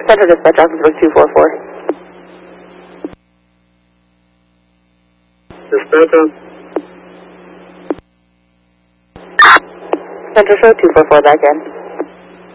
Central Dispatch, Office Book 244. Dispatcher. Central Show 244 back in.